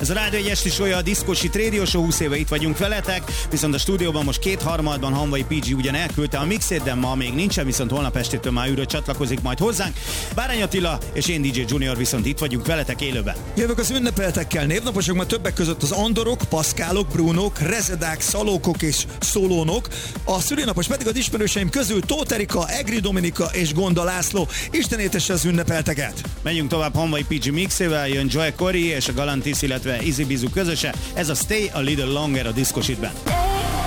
Ez a Rádió egy esti show, a Diszkosi Radio Show, 20 éve itt vagyunk veletek, viszont a stúdióban most 2/3 Hanvai PG ugyan elküldte a mixét, de ma még nincsen, viszont holnap estétől már újra csatlakozik majd hozzánk. Bárány Attila és én DJ Junior viszont itt vagyunk veletek élőben. Jövök az ünnepeltekkel, névnaposok már többek között az Andorok, Paszkálok, Brunók, Rezedák, Szalókok és Szolónok. A szülinapos pedig az ismerőseim közül Tóth Erika, Egri Dominika és Gonda László. Isten éltesse az ünnepelteket! Megyünk tovább Hanvai PG mixével, jön Joy Corey és a Galantis, illetve Easy Bizu közöse. Ez a Stay a Little Longer a Diszkositben.